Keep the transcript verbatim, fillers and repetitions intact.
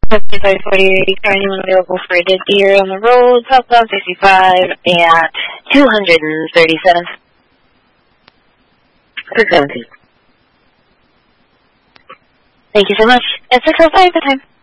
fifty-five forty-eight, car anyone available for a dead deer on the road, southbound sixty-five at two hundred thirty-seven. six seventeen. Thank you so much. At six oh five the time.